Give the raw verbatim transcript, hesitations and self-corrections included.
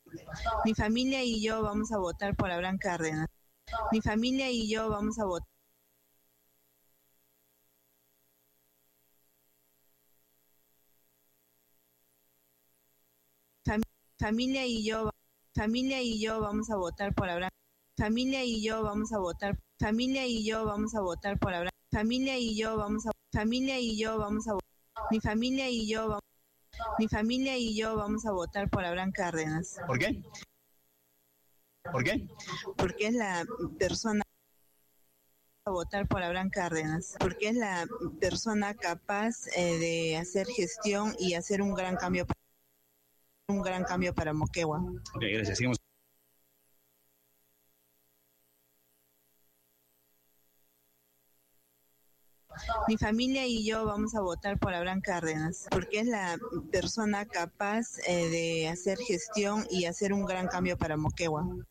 Mi familia y yo vamos a votar por Abraham Cárdenas. Mi familia y yo vamos a votar. Fam familia y yo, familia y yo vamos a votar por Abraham. Familia y yo vamos a votar. Familia y yo vamos a votar por Abraham. Familia y yo vamos a. Familia y yo vamos a. Mi familia y yo vamos. Mi familia y yo vamos a votar por Abraham Cárdenas. ¿Por qué? ¿Por qué? Porque es la persona a votar por Abraham Cárdenas, porque es la persona capaz eh, de hacer gestión y hacer un gran cambio, un gran cambio para Moquegua. Ok, gracias. Sigamos. Mi familia y yo vamos a votar por Abraham Cárdenas, porque es la persona capaz eh, de hacer gestión y hacer un gran cambio para Moquegua.